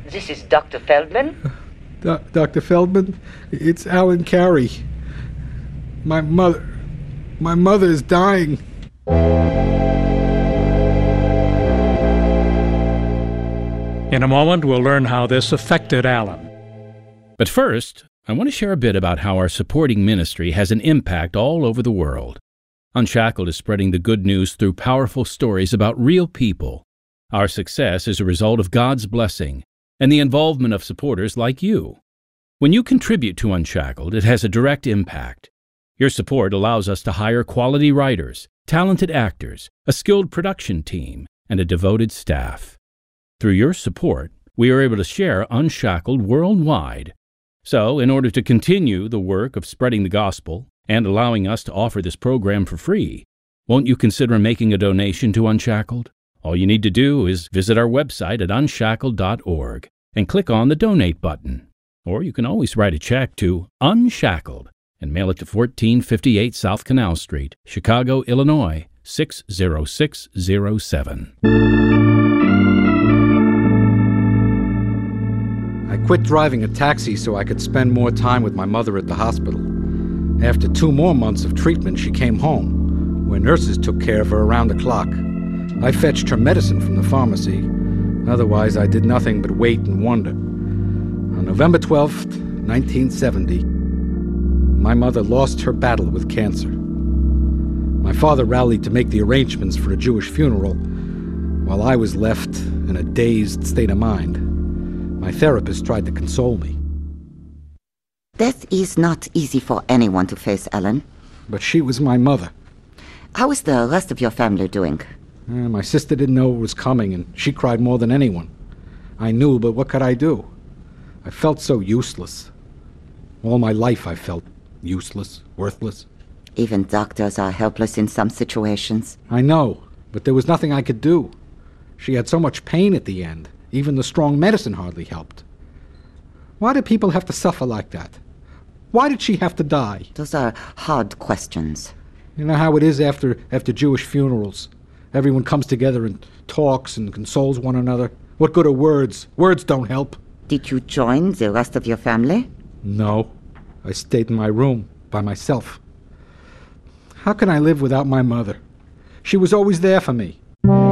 This is Dr. Feldman? Dr. Feldman, it's Alan Carey. My mother is dying. In a moment, we'll learn how this affected Alan. But first, I want to share a bit about how our supporting ministry has an impact all over the world. Unshackled is spreading the good news through powerful stories about real people. Our success is a result of God's blessing and the involvement of supporters like you. When you contribute to Unshackled, it has a direct impact. Your support allows us to hire quality writers, talented actors, a skilled production team, and a devoted staff. Through your support, we are able to share Unshackled worldwide. So, in order to continue the work of spreading the gospel and allowing us to offer this program for free, won't you consider making a donation to Unshackled? All you need to do is visit our website at unshackled.org and click on the Donate button. Or you can always write a check to Unshackled and mail it to 1458 South Canal Street, Chicago, Illinois, 60607. I quit driving a taxi so I could spend more time with my mother at the hospital. After 2 more months of treatment, she came home, where nurses took care of her around the clock. I fetched her medicine from the pharmacy. Otherwise, I did nothing but wait and wonder. On November 12th, 1970, my mother lost her battle with cancer. My father rallied to make the arrangements for a Jewish funeral, while I was left in a dazed state of mind. My therapist tried to console me. Death is not easy for anyone to face, Alan. But she was my mother. How is the rest of your family doing? My sister didn't know it was coming, and she cried more than anyone. I knew, but what could I do? I felt so useless. All my life I felt useless, worthless. Even doctors are helpless in some situations. I know, but there was nothing I could do. She had so much pain at the end. Even the strong medicine hardly helped. Why do people have to suffer like that? Why did she have to die? Those are hard questions. You know how it is after Jewish funerals. Everyone comes together and talks and consoles one another. What good are words? Words don't help. Did you join the rest of your family? No. I stayed in my room by myself. How can I live without my mother? She was always there for me.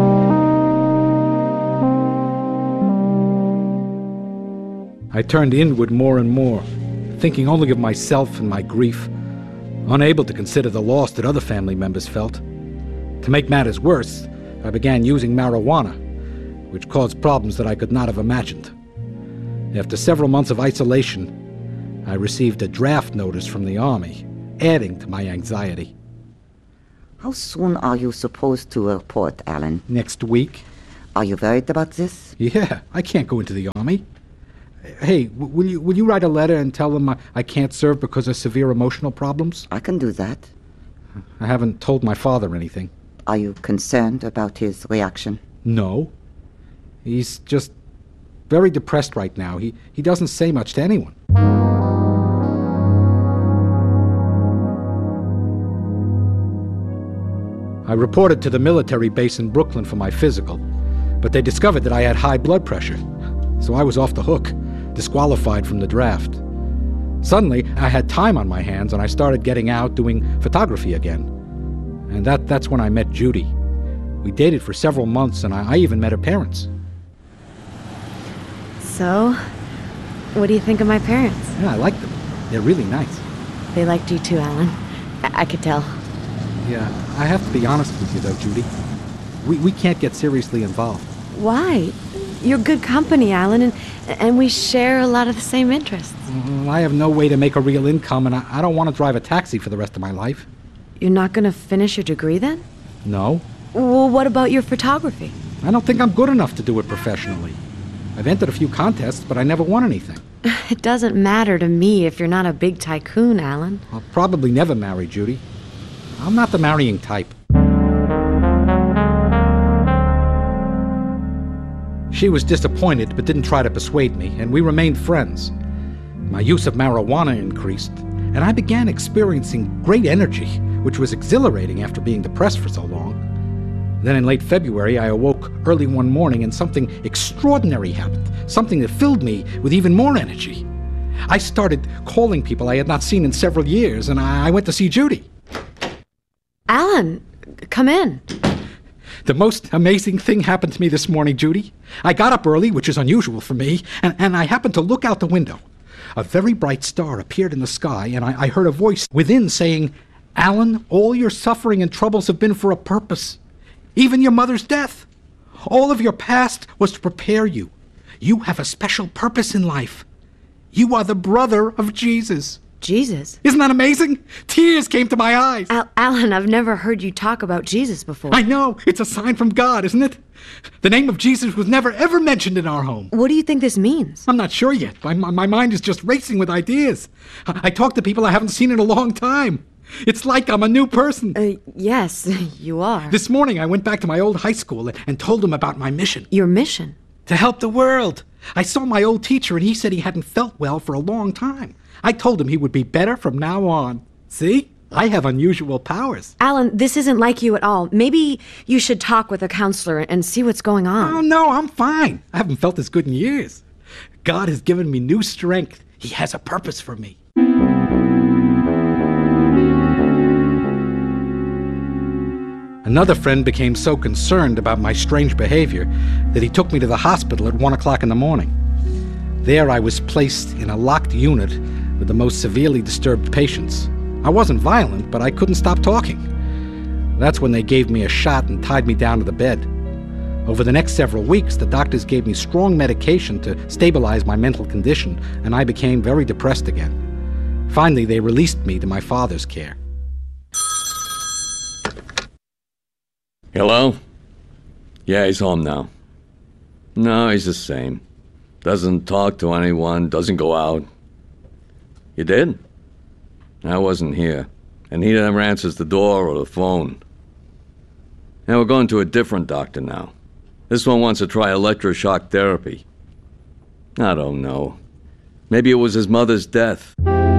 I turned inward more and more, thinking only of myself and my grief, unable to consider the loss that other family members felt. To make matters worse, I began using marijuana, which caused problems that I could not have imagined. After several months of isolation, I received a draft notice from the Army, adding to my anxiety. How soon are you supposed to report, Alan? Next week. Are you worried about this? Yeah, I can't go into the Army. Hey, will you write a letter and tell them I can't serve because of severe emotional problems? I can do that. I haven't told my father anything. Are you concerned about his reaction? No. He's just very depressed right now. He doesn't say much to anyone. I reported to the military base in Brooklyn for my physical, but they discovered that I had high blood pressure, so I was off the hook, disqualified from the draft. Suddenly, I had time on my hands, and I started getting out doing photography again. And that's when I met Judy. We dated for several months, and I even met her parents. So, what do you think of my parents? Yeah, I like them. They're really nice. They liked you too, Alan. I could tell. Yeah, I have to be honest with you, though, Judy. We can't get seriously involved. Why? You're good company, Alan, and we share a lot of the same interests. I have no way to make a real income, and I don't want to drive a taxi for the rest of my life. You're not going to finish your degree then? No. Well, what about your photography? I don't think I'm good enough to do it professionally. I've entered a few contests, but I never won anything. It doesn't matter to me if you're not a big tycoon, Alan. I'll probably never marry Judy. I'm not the marrying type. She was disappointed, but didn't try to persuade me, and we remained friends. My use of marijuana increased, and I began experiencing great energy, which was exhilarating after being depressed for so long. Then in late February, I awoke early one morning and something extraordinary happened, something that filled me with even more energy. I started calling people I had not seen in several years, and I went to see Judy. Alan, come in. The most amazing thing happened to me this morning, Judy. I got up early, which is unusual for me, and I happened to look out the window. A very bright star appeared in the sky, and I heard a voice within saying, "Alan, all your suffering and troubles have been for a purpose. Even your mother's death. All of your past was to prepare you. You have a special purpose in life. You are the brother of Jesus." Jesus? Isn't that amazing? Tears came to my eyes. Alan, I've never heard you talk about Jesus before. I know. It's a sign from God, isn't it? The name of Jesus was never, ever mentioned in our home. What do you think this means? I'm not sure yet. My mind is just racing with ideas. I talk to people I haven't seen in a long time. It's like I'm a new person. Yes, you are. This morning I went back to my old high school and told them about my mission. Your mission? To help the world. I saw my old teacher and he said he hadn't felt well for a long time. I told him he would be better from now on. See? I have unusual powers. Alan, this isn't like you at all. Maybe you should talk with a counselor and see what's going on. Oh, no, I'm fine. I haven't felt this good in years. God has given me new strength. He has a purpose for me. Another friend became so concerned about my strange behavior that he took me to the hospital at 1 o'clock in the morning. There I was placed in a locked unit with the most severely disturbed patients. I wasn't violent, but I couldn't stop talking. That's when they gave me a shot and tied me down to the bed. Over the next several weeks, the doctors gave me strong medication to stabilize my mental condition, and I became very depressed again. Finally, they released me to my father's care. Hello? Yeah, he's home now. No, he's the same. Doesn't talk to anyone, doesn't go out. You did? I wasn't here, and he never answers the door or the phone. Now we're going to a different doctor now. This one wants to try electroshock therapy. I don't know. Maybe it was his mother's death.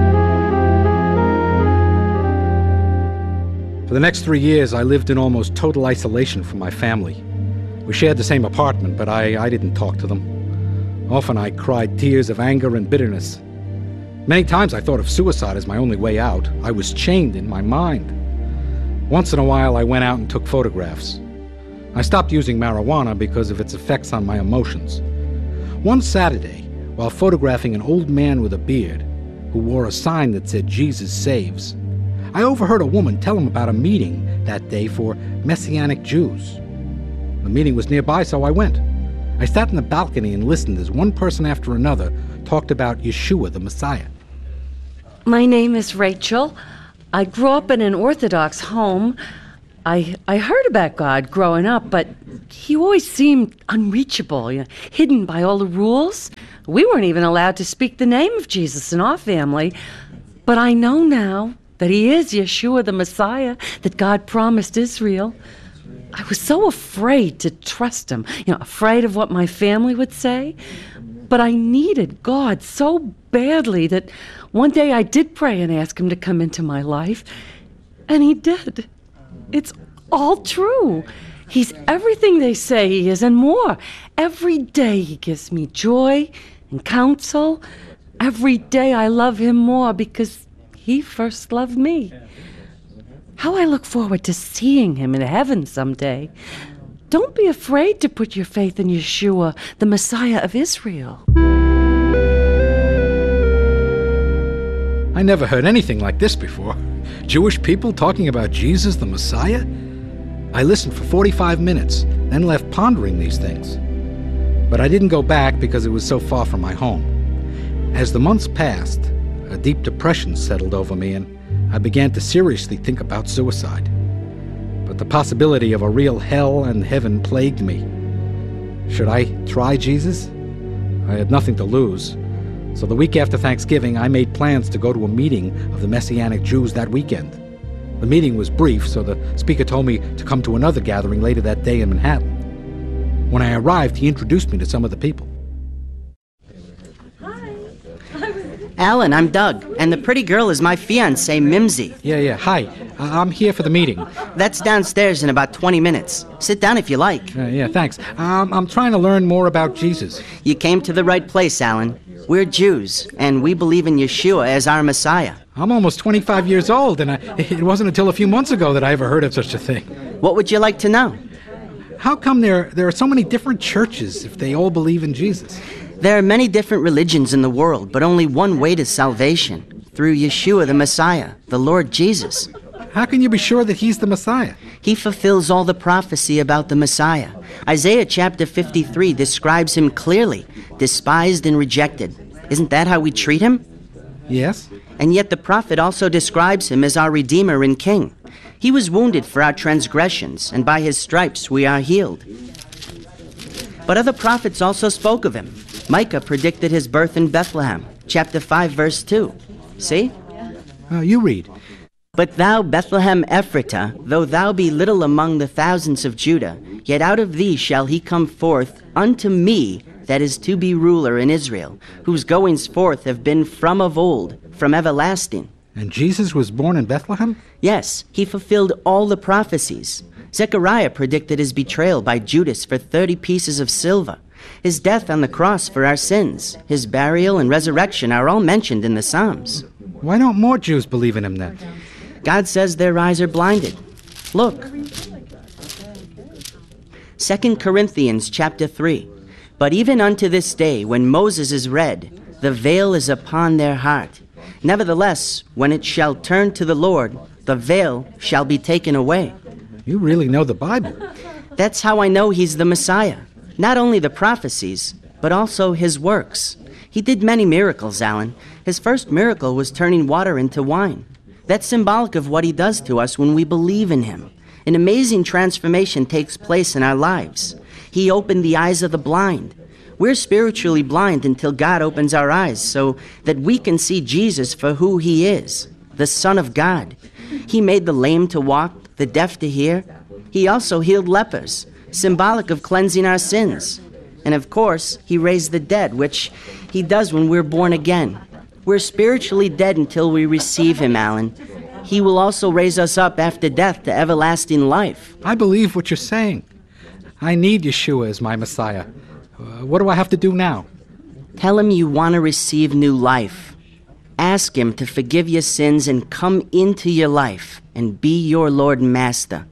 For the next 3 years, I lived in almost total isolation from my family. We shared the same apartment, but I didn't talk to them. Often I cried tears of anger and bitterness. Many times I thought of suicide as my only way out. I was chained in my mind. Once in a while, I went out and took photographs. I stopped using marijuana because of its effects on my emotions. One Saturday, while photographing an old man with a beard who wore a sign that said "Jesus Saves," I overheard a woman tell him about a meeting that day for Messianic Jews. The meeting was nearby, so I went. I sat in the balcony and listened as one person after another talked about Yeshua, the Messiah. My name is Rachel. I grew up in an Orthodox home. I heard about God growing up, but he always seemed unreachable, hidden by all the rules. We weren't even allowed to speak the name of Jesus in our family. But I know now that he is Yeshua, the Messiah, that God promised Israel. I was so afraid to trust him, afraid of what my family would say. But I needed God so badly that one day I did pray and ask him to come into my life. And he did. It's all true. He's everything they say he is and more. Every day he gives me joy and counsel. Every day I love him more because he first loved me. How I look forward to seeing him in heaven someday. Don't be afraid to put your faith in Yeshua, the Messiah of Israel. I never heard anything like this before. Jewish people talking about Jesus, the Messiah? I listened for 45 minutes, then left pondering these things. But I didn't go back because it was so far from my home. As the months passed, a deep depression settled over me, and I began to seriously think about suicide. But the possibility of a real hell and heaven plagued me. Should I try Jesus? I had nothing to lose. So the week after Thanksgiving, I made plans to go to a meeting of the Messianic Jews that weekend. The meeting was brief, so the speaker told me to come to another gathering later that day in Manhattan. When I arrived, he introduced me to some of the people. Alan, I'm Doug, and the pretty girl is my fiancée, Mimsy. Yeah. Hi. I'm here for the meeting. That's downstairs in about 20 minutes. Sit down if you like. Yeah, thanks. I'm trying to learn more about Jesus. You came to the right place, Alan. We're Jews, and we believe in Yeshua as our Messiah. I'm almost 25 years old, and it wasn't until a few months ago that I ever heard of such a thing. What would you like to know? How come there are so many different churches if they all believe in Jesus? There are many different religions in the world, but only one way to salvation, through Yeshua the Messiah, the Lord Jesus. How can you be sure that he's the Messiah? He fulfills all the prophecy about the Messiah. Isaiah chapter 53 describes him clearly, despised and rejected. Isn't that how we treat him? Yes. And yet the prophet also describes him as our Redeemer and King. He was wounded for our transgressions, and by his stripes we are healed. But other prophets also spoke of him. Micah predicted his birth in Bethlehem, chapter 5, verse 2. See? You read. But thou, Bethlehem Ephratah, though thou be little among the thousands of Judah, yet out of thee shall he come forth unto me that is to be ruler in Israel, whose goings forth have been from of old, from everlasting. And Jesus was born in Bethlehem? Yes, he fulfilled all the prophecies. Zechariah predicted his betrayal by Judas for 30 pieces of silver. His death on the cross for our sins, his burial and resurrection are all mentioned in the Psalms. Why don't more Jews believe in him then? God says their eyes are blinded. Look. 2 Corinthians chapter 3. But even unto this day, when Moses is read, the veil is upon their heart. Nevertheless, when it shall turn to the Lord, the veil shall be taken away. You really know the Bible. That's how I know he's the Messiah. Not only the prophecies, but also his works. He did many miracles, Alan. His first miracle was turning water into wine. That's symbolic of what he does to us when we believe in him. An amazing transformation takes place in our lives. He opened the eyes of the blind. We're spiritually blind until God opens our eyes so that we can see Jesus for who he is, the Son of God. He made the lame to walk, the deaf to hear. He also healed lepers, symbolic of cleansing our sins. And of course, he raised the dead, which he does when we're born again. We're spiritually dead until we receive him, Alan. He will also raise us up after death to everlasting life. I believe what you're saying. I need Yeshua as my Messiah. What do I have to do now? Tell him you want to receive new life. Ask him to forgive your sins and come into your life and be your Lord and Master.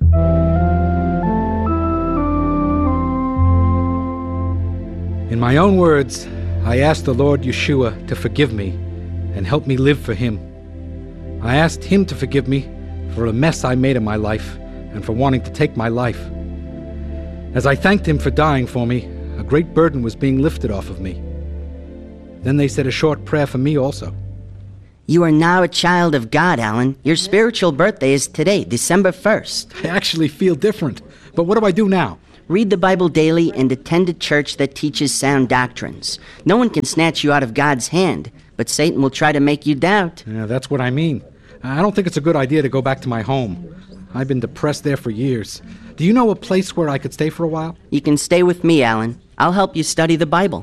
In my own words, I asked the Lord Yeshua to forgive me and help me live for him. I asked him to forgive me for a mess I made of my life and for wanting to take my life. As I thanked him for dying for me, a great burden was being lifted off of me. Then they said a short prayer for me also. You are now a child of God, Alan. Your spiritual birthday is today, December 1st. I actually feel different. But what do I do now? Read the Bible daily and attend a church that teaches sound doctrines. No one can snatch you out of God's hand, but Satan will try to make you doubt. Yeah, that's what I mean. I don't think it's a good idea to go back to my home. I've been depressed there for years. Do you know a place where I could stay for a while? You can stay with me, Alan. I'll help you study the Bible.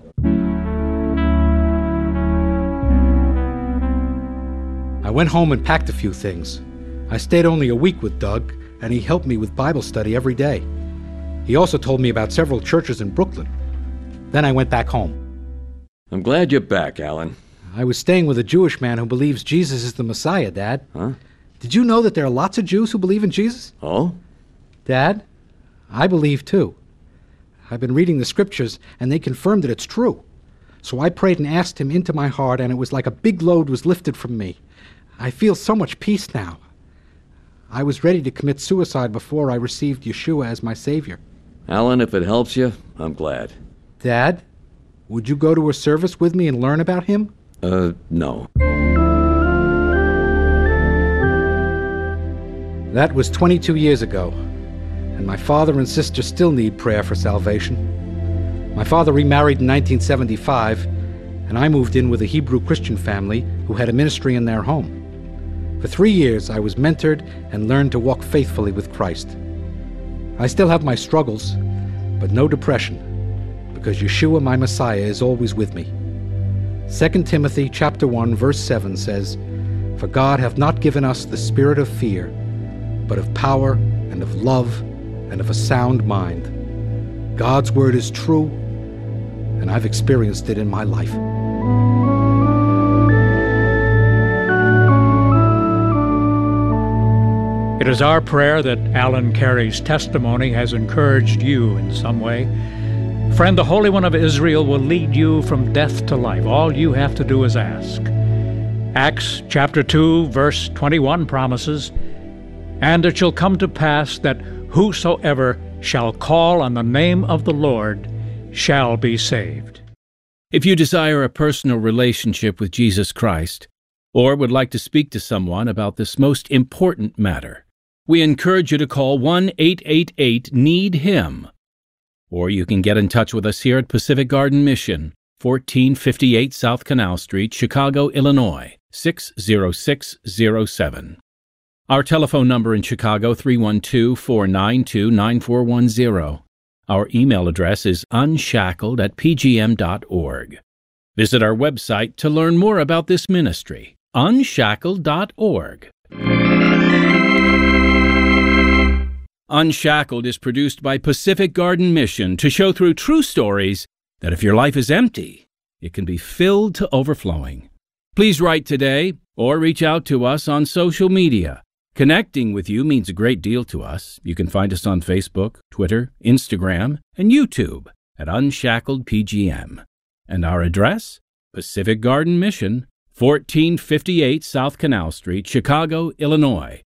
I went home and packed a few things. I stayed only a week with Doug, and he helped me with Bible study every day. He also told me about several churches in Brooklyn. Then I went back home. I'm glad you're back, Alan. I was staying with a Jewish man who believes Jesus is the Messiah, Dad. Huh? Did you know that there are lots of Jews who believe in Jesus? Oh? Dad, I believe too. I've been reading the scriptures, and they confirm that it's true. So I prayed and asked him into my heart, and it was like a big load was lifted from me. I feel so much peace now. I was ready to commit suicide before I received Yeshua as my Savior. Alan, if it helps you, I'm glad. Dad, would you go to a service with me and learn about him? No. That was 22 years ago, and my father and sister still need prayer for salvation. My father remarried in 1975, and I moved in with a Hebrew Christian family who had a ministry in their home. For 3 years, I was mentored and learned to walk faithfully with Christ. I still have my struggles, but no depression, because Yeshua, my Messiah, is always with me. 2 Timothy chapter 1, verse 7 says, "For God hath not given us the spirit of fear, but of power and of love and of a sound mind." God's word is true, and I've experienced it in my life. It is our prayer that Alan Carey's testimony has encouraged you in some way. Friend, the Holy One of Israel will lead you from death to life. All you have to do is ask. Acts chapter 2, verse 21 promises, "And it shall come to pass that whosoever shall call on the name of the Lord shall be saved." If you desire a personal relationship with Jesus Christ, or would like to speak to someone about this most important matter, we encourage you to call 1-888-NEED-HIM. Or you can get in touch with us here at Pacific Garden Mission, 1458 South Canal Street, Chicago, Illinois, 60607. Our telephone number in Chicago, 312-492-9410. Our email address is unshackled@pgm.org. Visit our website to learn more about this ministry, unshackled.org. Unshackled is produced by Pacific Garden Mission to show through true stories that if your life is empty, it can be filled to overflowing. Please write today or reach out to us on social media. Connecting with you means a great deal to us. You can find us on Facebook, Twitter, Instagram, and YouTube at Unshackled PGM. And our address? Pacific Garden Mission, 1458 South Canal Street, Chicago, Illinois,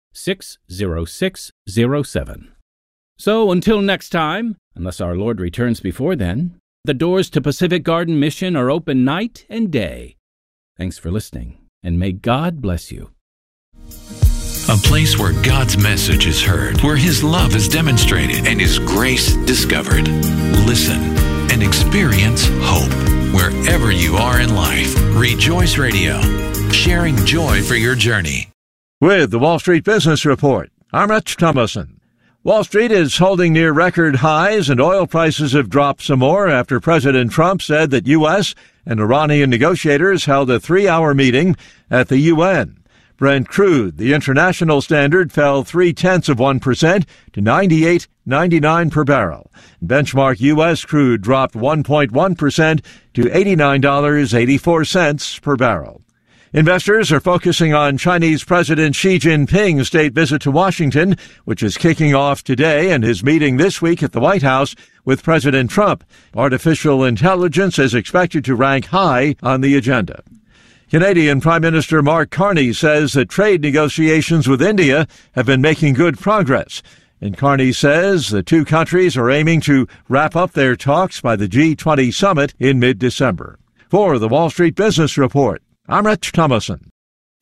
60607. So until next time, unless our Lord returns before then, the doors to Pacific Garden Mission are open night and day. Thanks for listening, and may God bless you. A place where God's message is heard, where His love is demonstrated, and His grace discovered. Listen and experience hope wherever you are in life. Rejoice Radio, sharing joy for your journey. With the Wall Street Business Report, I'm Rich Thomason. Wall Street is holding near record highs, and oil prices have dropped some more after President Trump said that U.S. and Iranian negotiators held a 3-hour meeting at the UN. Brent crude, the international standard, fell 0.3% to $98.99 per barrel. Benchmark U.S. crude dropped 1.1% to $89.84 per barrel. Investors are focusing on Chinese President Xi Jinping's state visit to Washington, which is kicking off today, and his meeting this week at the White House with President Trump. Artificial intelligence is expected to rank high on the agenda. Canadian Prime Minister Mark Carney says that trade negotiations with India have been making good progress. And Carney says the two countries are aiming to wrap up their talks by the G20 summit in mid-December. For the Wall Street Business Report, I'm Rich Thomason.